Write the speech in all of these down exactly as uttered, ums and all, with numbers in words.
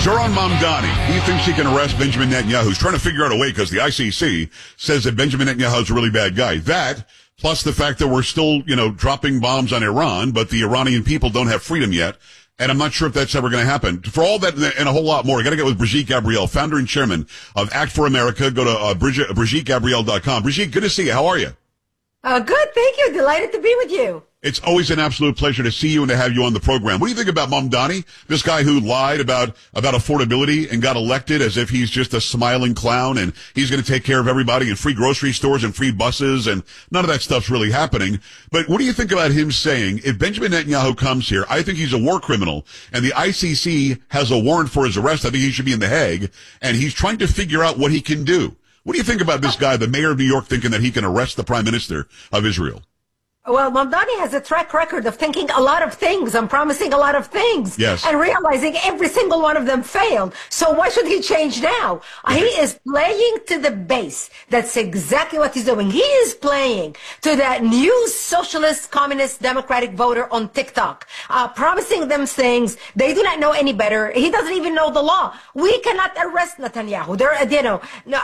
Zoran Mamdani, he thinks he can arrest Benjamin Netanyahu. He's trying to figure out a way because the I C C says that Benjamin Netanyahu is a really bad guy. That, plus the fact that we're still, you know, dropping bombs on Iran, but the Iranian people don't have freedom yet. And I'm not sure if that's ever going to happen. For all that and a whole lot more, I got to get with Brigitte Gabriel, founder and chairman of Act for America. Go to uh, Brigitte, Brigitte Gabriel dot com. Brigitte, good to see you. How are you? Uh, good, thank you. Delighted to be with you. It's always an absolute pleasure to see you and to have you on the program. What do you think about Mamdani, this guy who lied about about affordability and got elected as if he's just a smiling clown and he's going to take care of everybody and free grocery stores and free buses, and none of that stuff's really happening. But what do you think about him saying, if Benjamin Netanyahu comes here, I think he's a war criminal, and the I C C has a warrant for his arrest. I think he should be in The Hague, and he's trying to figure out what he can do. What do you think about this guy, the mayor of New York, thinking that he can arrest the prime minister of Israel? Well, Mamdani has a track record of thinking a lot of things and promising a lot of things. Yes. And realizing every single one of them failed. So why should he change now? He is playing to the base. That's exactly what he's doing. He is playing to that new socialist, communist, democratic voter on TikTok, uh, promising them things. They do not know any better. He doesn't even know the law. We cannot arrest Netanyahu. There, you know,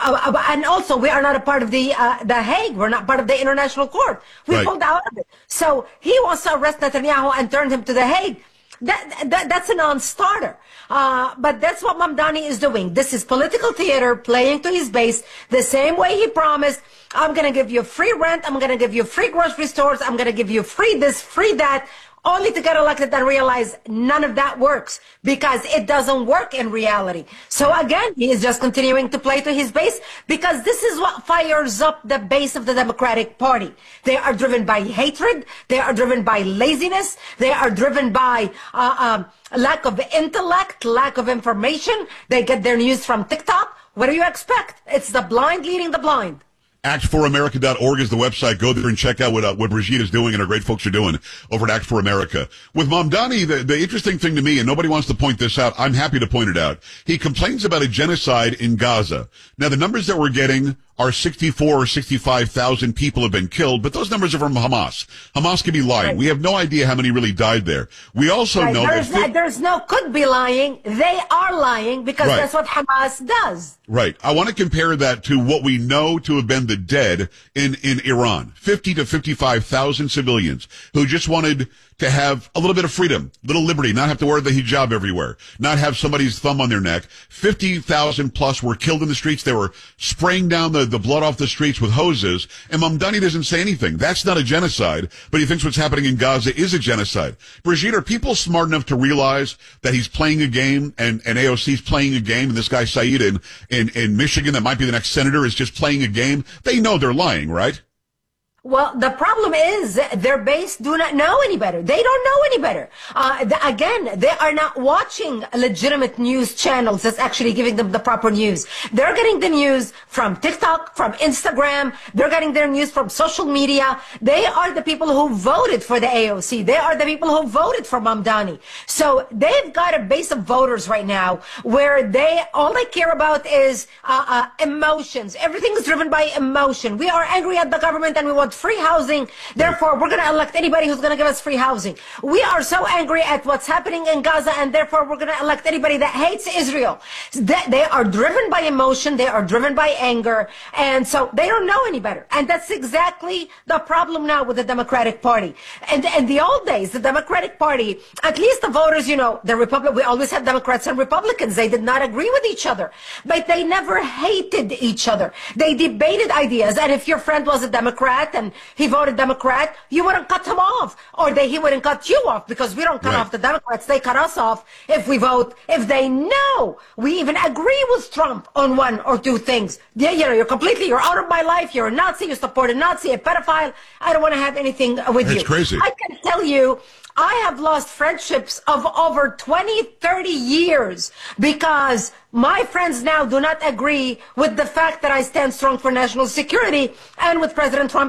and also we are not a part of the uh, the Hague. We're not part of the International Court. We Right. pulled out. So he wants to arrest Netanyahu and turn him to The Hague. That, that that's a non-starter. Uh, but that's what Mamdani is doing. This is political theater, playing to his base, the same way he promised. I'm going to give you free rent. I'm going to give you free grocery stores. I'm going to give you free this, free that. Only to get elected and realize none of that works because it doesn't work in reality. So again, he is just continuing to play to his base because this is what fires up the base of the Democratic Party. They are driven by hatred. They are driven by laziness. They are driven by uh, um, lack of intellect, lack of information. They get their news from TikTok. What do you expect? It's the blind leading the blind. act for america dot org is the website. Go there and check out what uh, what Brigitte is doing and her great folks are doing over at Act for America. With Mamdani, the, the interesting thing to me, and nobody wants to point this out, I'm happy to point it out, he complains about a genocide in Gaza. Now, the numbers that we're getting are sixty-four or sixty-five thousand people have been killed, but those numbers are from Hamas. Hamas could be lying. Right. We have no idea how many really died there. We also Right. know There's, that... no, there's no could be lying. They are lying because Right. that's what Hamas does. Right. I want to compare that to what we know to have been the dead in, in Iran. fifty to fifty-five thousand civilians who just wanted to have a little bit of freedom, little liberty, not have to wear the hijab everywhere, not have somebody's thumb on their neck. fifty thousand plus were killed in the streets. They were spraying down the, the blood off the streets with hoses. And Mamdani doesn't say anything. That's not a genocide, but he thinks what's happening in Gaza is a genocide. Brigitte, are people smart enough to realize that he's playing a game and, and A O C's playing a game, and this guy Saeed in, in, in Michigan that might be the next senator is just playing a game? They know they're lying, right? Well, the problem is their base do not know any better. They don't know any better. Uh, the, again, they are not watching legitimate news channels that's actually giving them the proper news. They're getting the news from TikTok, from Instagram. They're getting their news from social media. They are the people who voted for the A O C. They are the people who voted for Mamdani. So they've got a base of voters right now where they, all they care about is uh, uh, emotions. Everything is driven by emotion. We are angry at the government and we want free housing. Therefore, we're going to elect anybody who's going to give us free housing. We are so angry at what's happening in Gaza, and therefore we're going to elect anybody that hates Israel. They, they are driven by emotion. They are driven by anger. And so they don't know any better. And that's exactly the problem now with the Democratic Party. And in the old days, the Democratic Party, at least the voters, you know, the Republic, we always had Democrats and Republicans. They did not agree with each other, but they never hated each other. They debated ideas. And if your friend was a Democrat and he voted Democrat, you wouldn't cut him off, or they, he wouldn't cut you off, because we don't cut Right. off the Democrats. They cut us off if we vote, if they know we even agree with Trump on one or two things. Yeah, you know, you're completely, you're out of my life. You're a Nazi. You support a Nazi, a pedophile. I don't want to have anything with you. That's crazy. I can tell you, I have lost friendships of over twenty, thirty years because my friends now do not agree with the fact that I stand strong for national security and with President Trump.